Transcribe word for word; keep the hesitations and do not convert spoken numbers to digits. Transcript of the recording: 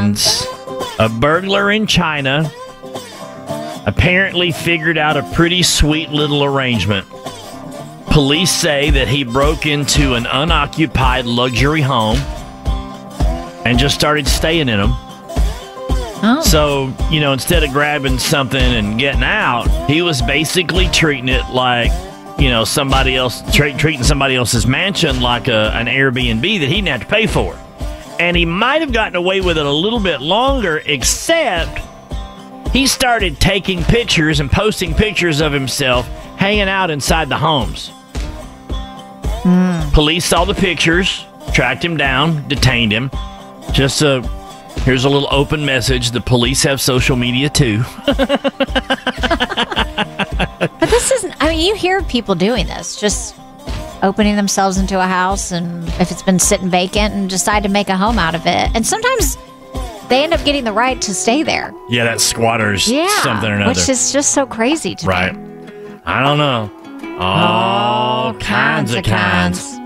And a burglar in China apparently figured out a pretty sweet little arrangement. Police say that he broke into an unoccupied luxury home and just started staying in them. Oh. So, you know, instead of grabbing something and getting out, he was basically treating it like, you know, somebody else, tra- treating somebody else's mansion like a, an Airbnb that he didn't have to pay for. And he might have gotten away with it a little bit longer, except he started taking pictures and posting pictures of himself hanging out inside the homes. Mm. Police saw the pictures, tracked him down, detained him. Just a, here's a little open message. The police have social media too. But this isn't, I mean, you hear people doing this, just opening themselves into a house, and if it's been sitting vacant, and decide to make a home out of it. And sometimes they end up getting the right to stay there. Yeah, that squatter's Yeah, something or another. which is just so crazy to Right. me. I don't know. All, kinds, of kinds.